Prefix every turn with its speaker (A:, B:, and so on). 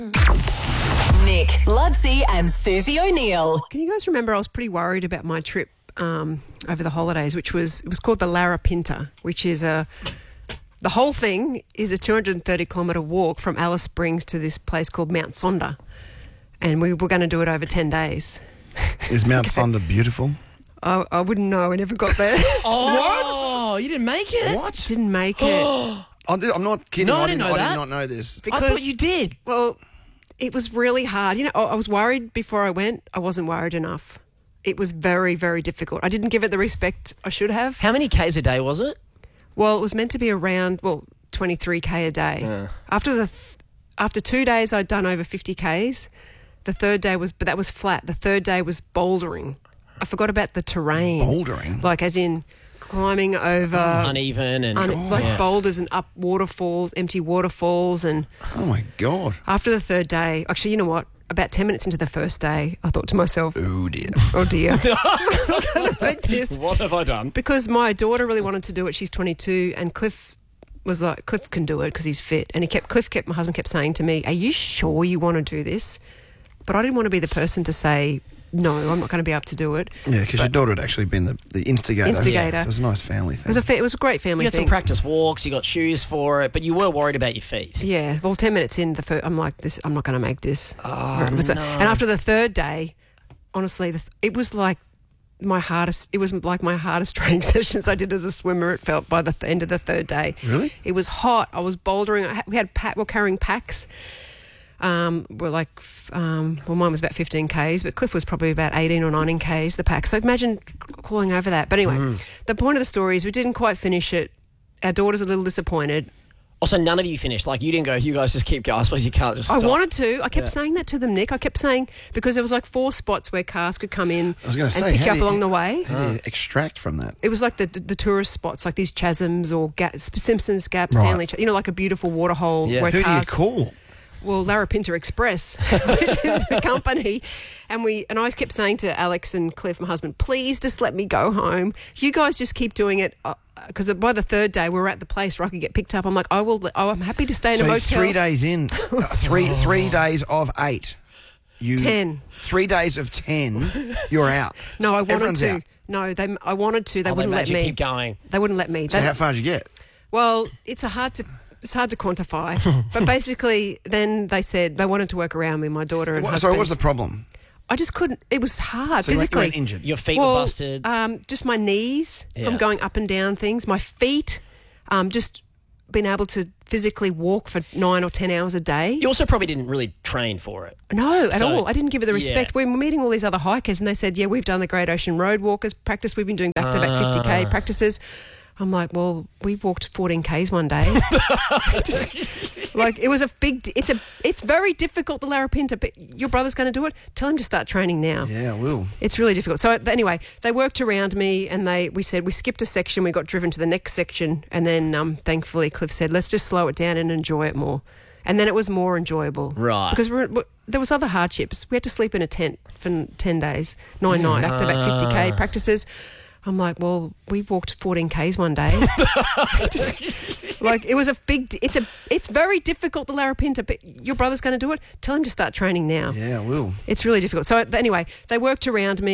A: Nick, Ludsey and Susie O'Neill.
B: Can you guys remember I was pretty worried about my trip over the holidays, it was called the Larapinta, which is the whole thing is a 230-kilometre walk from Alice Springs to this place called Mount Sonder. And we were going to do it over 10 days.
C: Is Mount Sonder beautiful?
B: I wouldn't know. I never got there.
D: Oh, you didn't make it?
C: What?
B: Didn't make it.
C: I'm not kidding.
D: No, I
C: I
D: didn't
C: did
D: know that.
C: not know this.
D: I thought you did.
B: Well, it was really hard. You know, I was worried before I went. I wasn't worried enough. It was very, very difficult. I didn't give it the respect I should have.
D: How many Ks a day was it?
B: Well, it was meant to be around, 23K a day.
D: Yeah.
B: After 2 days, I'd done over 50 Ks. The third day but that was flat. The third day was bouldering. I forgot about the terrain.
C: Bouldering?
B: Like as in climbing over...
D: Uneven and...
B: boulders and up waterfalls, empty waterfalls. And
C: Oh, my God.
B: after the third day, actually, you know what? About 10 minutes into the first day, I thought to myself,
C: Oh, dear.
B: oh dear, I'm not going to make this.
D: What have I done?
B: Because my daughter really wanted to do it. She's 22, and Cliff was like, Cliff can do it because he's fit. And my husband kept saying to me, are you sure you want to do this? But I didn't want to be the person to say, no, I'm not going to be able to do it.
C: Yeah, because your daughter had actually been the instigator.
B: Instigator.
C: So it was a nice family thing.
B: It was a great family
D: You had
B: thing.
D: some practice walks, you got shoes for it, but you were worried about your feet.
B: Yeah, well, 10 minutes in, I'm like, I'm not going to make this.
D: Oh,
B: And after the third day, honestly, it was like my hardest training sessions I did as a swimmer, it felt, by the end of the third day.
C: Really?
B: It was hot. I was bouldering. We're carrying packs. Mine was about 15 Ks, but Cliff was probably about 18 or 19 Ks, the pack. So imagine calling over that. But anyway, the point of the story is we didn't quite finish it. Our daughter's a little disappointed.
D: Also, none of you finished. Like, you didn't go, you guys just keep going. I suppose you can't just stop.
B: I wanted to. I kept saying that to them, Nick. I kept saying, because there was like 4 spots where cars could come in
C: I was going to
B: and
C: say,
B: pick you
C: how
B: up
C: do you-
B: along the way.
C: How do you extract from that?
B: It was like the tourist spots, like these chasms or Simpsons Gap,
C: Right.
B: Stanley, like a beautiful waterhole
D: Yeah.
B: where
C: Who do you
B: cars...
C: call?
B: Well, Larapinta Express, which is the company. And I kept saying to Alex and Cliff, my husband, please just let me go home. You guys just keep doing it. Because by the third day, we were at the place where I could get picked up. I'm like, I'm happy to stay in a
C: So
B: motel.
C: 3 days in, three days of 8.
B: 10.
C: 3 days of 10, you're out.
B: No, I wanted
C: Everyone's
B: to.
C: out.
B: No, I wanted to. They wouldn't let
D: you
B: me.
D: keep going.
B: They wouldn't let me.
C: So how far did you get?
B: Well, it's hard to quantify. But basically, then they said they wanted to work around me, my daughter and husband.
C: Sorry, what was the problem?
B: I just couldn't. It was hard
C: So you
B: physically.
C: weren't injured?
D: Your feet were busted.
B: Just my knees from
D: Yeah.
B: going up and down things. My feet, just being able to physically walk for 9 or 10 hours a day.
D: You also probably didn't really train for it.
B: No, at
D: So,
B: all. I didn't give it the respect.
D: yeah.
B: We were meeting all these other hikers and they said, yeah, we've done the Great Ocean Road Walkers practice. We've been doing back-to-back 50K practices. I'm like, well, we walked 14 Ks one day. Like, it was it's very difficult, the Larapinta, but your brother's going to do it. Tell him to start training now.
C: Yeah, I will.
B: It's really difficult. So anyway, they worked around me and we said we skipped a section, we got driven to the next section, and then thankfully Cliff said, let's just slow it down and enjoy it more. And then it was more enjoyable.
D: Right.
B: Because there was other hardships. We had to sleep in a tent for 10 days, 9 nights, back-to-back 50K practices. I'm like, well, we walked 14 Ks one day. Like, it was it's very difficult, the Larapinta, but your brother's going to do it. Tell him to start training now.
C: Yeah, I will.
B: It's really difficult. So anyway, they worked around me.